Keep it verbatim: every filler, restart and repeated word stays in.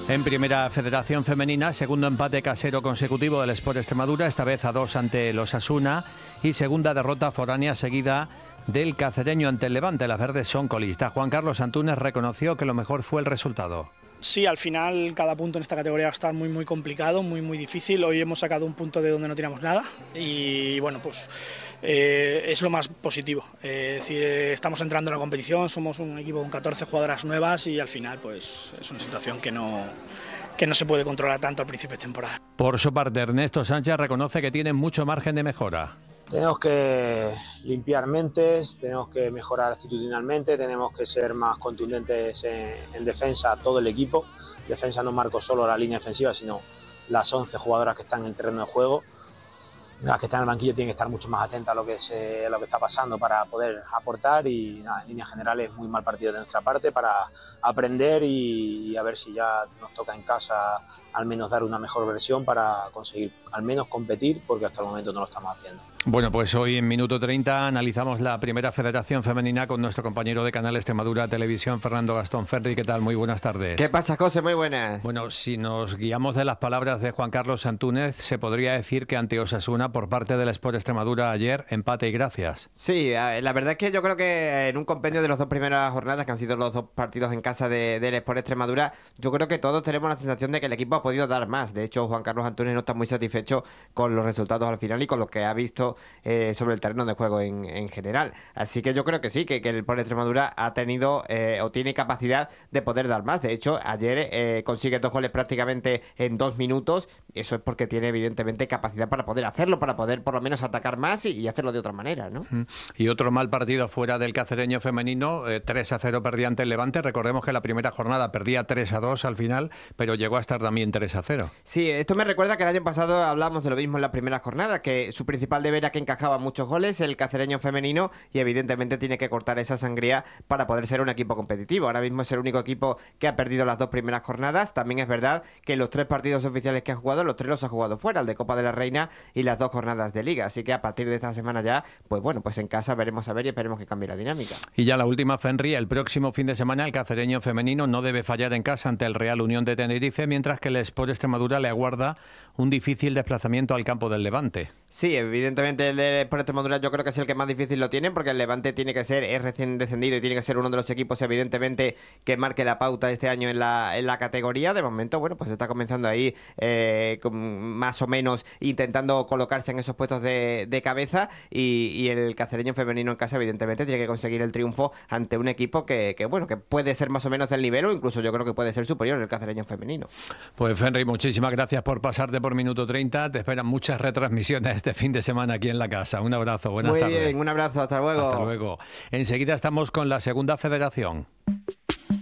En Primera Federación Femenina, segundo empate casero consecutivo del Sport Extremadura, esta vez a dos ante el Osasuna, y segunda derrota foránea seguida del cacereño ante el Levante. Las verdes son colistas. Juan Carlos Antúnez reconoció que lo mejor fue el resultado. Sí, al final cada punto en esta categoría va a estar muy muy complicado, muy muy difícil. Hoy hemos sacado un punto de donde no tiramos nada y bueno, pues eh, es lo más positivo. Eh, es decir, eh, estamos entrando en la competición, somos un equipo con catorce jugadoras nuevas y al final pues es una situación que no, que no se puede controlar tanto al principio de temporada. Por su parte, Ernesto Sánchez reconoce que tiene mucho margen de mejora. Tenemos que limpiar mentes, tenemos que mejorar actitudinalmente, tenemos que ser más contundentes en, en defensa, todo el equipo. Defensa no marco solo la línea defensiva, sino las once jugadoras que están en el terreno de juego. Las que están en el banquillo tienen que estar mucho más atentas a lo que, se, a lo que está pasando para poder aportar y nada, en líneas generales muy mal partido de nuestra parte para aprender y, y a ver si ya nos toca en casa al menos dar una mejor versión para conseguir al menos competir, porque hasta el momento no lo estamos haciendo. Bueno, pues hoy en Minuto treinta analizamos la Primera Federación Femenina con nuestro compañero de Canal Extremadura Televisión, Fernando Gastón Ferri. ¿Qué tal? Muy buenas tardes. ¿Qué pasa, José? Muy buenas. Bueno, si nos guiamos de las palabras de Juan Carlos Antúnez, se podría decir que ante Osasuna, por parte del Sport Extremadura ayer, empate y gracias. Sí, la verdad es que yo creo que en un compendio de las dos primeras jornadas, que han sido los dos partidos en casa de, del Sport Extremadura, yo creo que todos tenemos la sensación de que el equipo ha podido dar más. De hecho, Juan Carlos Antúnez no está muy satisfecho con los resultados al final y con lo que ha visto eh, sobre el terreno de juego en, en general. Así que yo creo que sí, que, que el Sport Extremadura ha tenido eh, o tiene capacidad de poder dar más. De hecho, ayer eh, consigue dos goles prácticamente en dos minutos. Eso es porque tiene evidentemente capacidad para poder hacerlo, para poder por lo menos atacar más y, y hacerlo de otra manera, ¿no? Y otro mal partido fuera del cacereño femenino, eh, tres a cero perdía ante el Levante. Recordemos que la primera jornada perdía tres a dos al final, pero llegó a estar también tres a cero. Sí, esto me recuerda que el año pasado hablamos de lo mismo en la primera jornada, que su principal deber era que encajaba muchos goles, el cacereño femenino, y evidentemente tiene que cortar esa sangría para poder ser un equipo competitivo. Ahora mismo es el único equipo que ha perdido las dos primeras jornadas. También es verdad que los tres partidos oficiales que ha jugado, los tres los ha jugado fuera, el de Copa de la Reina y las dos jornadas de Liga. Así que a partir de esta semana ya, pues bueno, pues en casa veremos a ver y esperemos que cambie la dinámica. Y ya la última, Fenri, el próximo fin de semana el cacereño femenino no debe fallar en casa ante el Real Unión de Tenerife, mientras que el Sport Extremadura le aguarda un difícil desplazamiento al campo del Levante. Sí, evidentemente el de Sport Extremadura yo creo que es el que más difícil lo tiene, porque el Levante tiene que ser, es recién descendido y tiene que ser uno de los equipos evidentemente que marque la pauta este año en la, en la categoría. De momento, bueno, pues está comenzando ahí eh, con, más o menos intentando colocarse en esos puestos de, de cabeza y, y el cacereño femenino en casa evidentemente tiene que conseguir el triunfo ante un equipo que, que bueno, que puede ser más o menos del nivel o incluso yo creo que puede ser superior el cacereño femenino. Pues Fenri, muchísimas gracias por pasarte por Minuto treinta. Te esperan muchas retransmisiones este fin de semana aquí en la casa. Un abrazo, buenas Muy tardes. Muy bien, un abrazo, hasta luego. Hasta luego. Enseguida estamos con la Segunda Federación.